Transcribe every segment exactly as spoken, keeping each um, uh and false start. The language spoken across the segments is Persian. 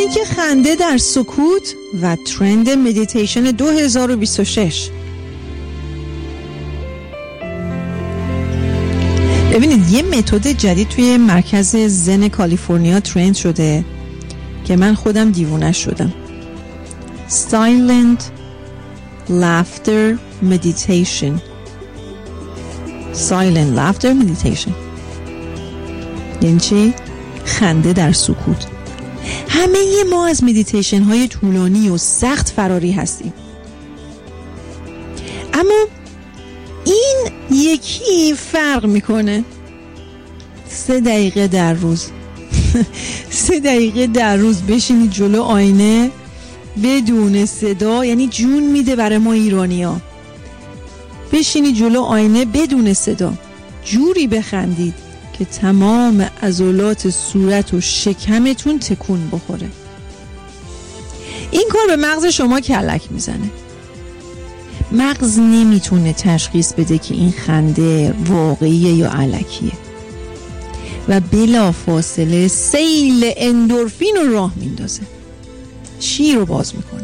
تکنیک خنده در سکوت و ترند مدیتیشن دو هزار و بیست و شش. ببینید یه متد جدید توی مرکز زن کالیفرنیا ترند شده که من خودم دیوونه شدم. Silent Laughter Meditation. Silent Laughter Meditation یعنی چی؟ خنده در سکوت. همه ما از مدیتیشن های طولانی و سخت فراری هستیم، اما این یکی فرق میکنه. سه دقیقه در روز سه دقیقه در روز بشینید جلو آینه بدون صدا، یعنی جون میده برای ما ایرانی‌ها. بشینید جلو آینه بدون صدا، جوری بخندید که تمام عضلات صورت و شکمتون تکون بخوره. این کار به مغز شما کلک میزنه. مغز نمیتونه تشخیص بده که این خنده واقعیه یا الکیه و بلا فاصله سیل اندورفین رو راه میندازه، شیر رو باز میکنه.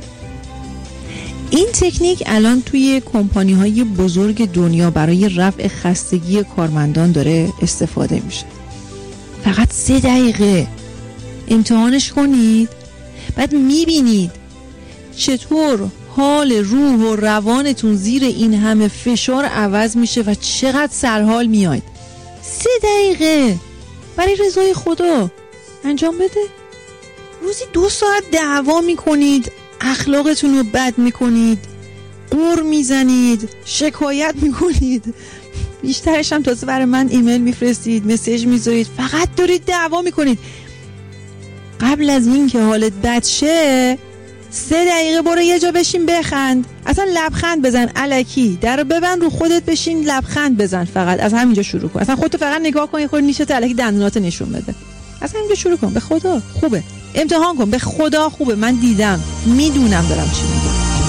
این تکنیک الان توی کمپانی های بزرگ دنیا برای رفع خستگی کارمندان داره استفاده میشه. فقط سه دقیقه امتحانش کنید، بعد میبینید چطور حال روح و روانتون زیر این همه فشار عوض میشه و چقدر سرحال میاید. سه دقیقه برای رضای خدا انجام بده. روزی دو ساعت دعوا میکنید، اخلاقتون رو بد میکنید، قر میزنید، شکایت میکنید، بیشترش هم تازه برای من ایمیل میفرستید، مسیج میذارید، فقط دارید دعوا میکنید. قبل از این که حالت بد شه سه دقیقه برو یه جا بشین بخند، اصلا لبخند بزن، الکی در رو ببند رو خودت، بشین لبخند بزن، فقط از همینجا شروع کن. اصلا خودت فقط نگاه کن، خود نیشت الکی دندونات نشون بده، از همینجا شروع کن. به خدا خوبه، امتحان کن، به خدا خوبه. من دیدم، میدونم دارم چی میگم.